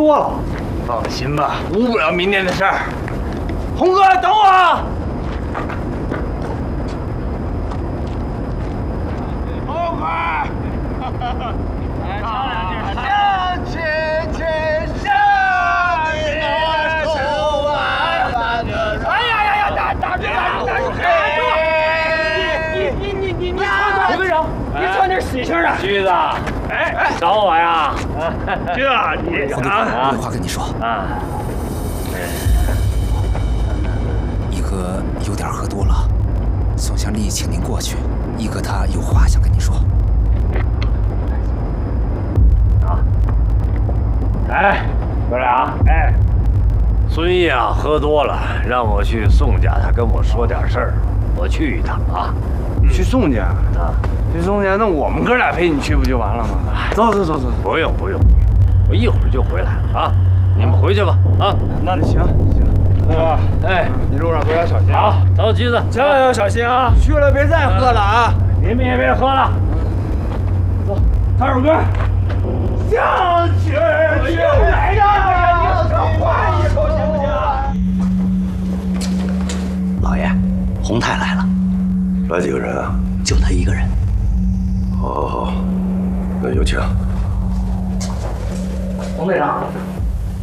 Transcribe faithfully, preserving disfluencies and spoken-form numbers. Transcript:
多了。 放心吧，误不了明天的事儿。红哥，等我啊！红哥，来唱两句。向前前向前走啊！哎呀呀呀！打打住打住打住！你你你你你唱点，刘队长，你唱点喜庆的。橘子，哎，找我呀？这你啊，有话跟你说啊。一哥有点喝多了，宋祥丽请您过去，一哥他有话想跟你说。 啊，哎，哥俩，哎，孙毅啊，喝多了，让我去宋家，他跟我说点事儿，我去一趟啊。 去宋家啊？ 去宋家，那我们哥俩陪你去不就完了吗？走走走走， 不用不用，我一会儿就回来啊。你们回去吧啊。 那行行。 哥，哎， 你路上多加小心。 好，走，橘子， 千万要小心啊！去了别再喝了啊！ 你们也别喝了。走，唱首歌。向前去，来呀！你少换一口行不行？ 老爷，洪泰来了。 来几个人啊？ 就他一个人。 好，好，好，那有请。 洪队长。